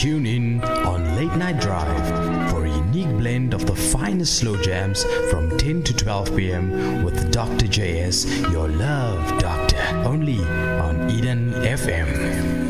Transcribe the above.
Tune in on Late Night Drive for a unique blend of the finest slow jams from 10 to 12 p.m. with Dr. JS, your love doctor, only on Eden FM.